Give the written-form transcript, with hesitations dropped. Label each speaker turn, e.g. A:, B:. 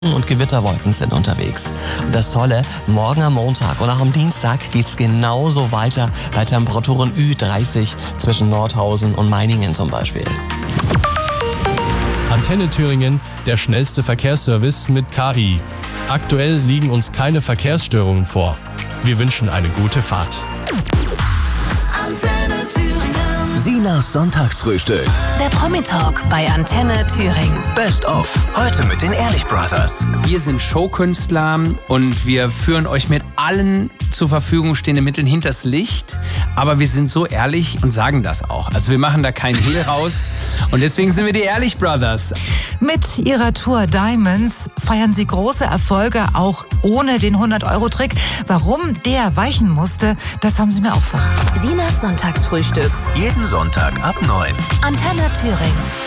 A: und Gewitterwolken sind unterwegs. Und das Tolle, morgen am Montag und auch am Dienstag geht's genauso weiter bei Temperaturen Ü30 zwischen Nordhausen und Meiningen zum Beispiel.
B: Antenne Thüringen, der schnellste Verkehrsservice mit KI. Aktuell liegen uns keine Verkehrsstörungen vor. Wir wünschen eine gute Fahrt.
C: Antenne Thüringen.
D: Sinas Sonntagsfrühstück.
C: Der Promi-Talk bei Antenne Thüringen.
D: Best of. Heute mit den Ehrlich Brothers.
E: Wir sind Showkünstler und wir führen euch mit allen zur Verfügung stehenden Mitteln hinters Licht. Aber wir sind so ehrlich und sagen das auch. Also wir machen da keinen Hehl raus. Und deswegen sind wir die Ehrlich Brothers.
F: Mit ihrer Tour Diamonds feiern sie große Erfolge, auch ohne den 100-Euro-Trick. Warum der weichen musste, das haben sie mir auch verraten.
C: Sinas Sonntagsfrühstück.
D: Jeden Sonntag ab 9.
C: Antenne Thüringen.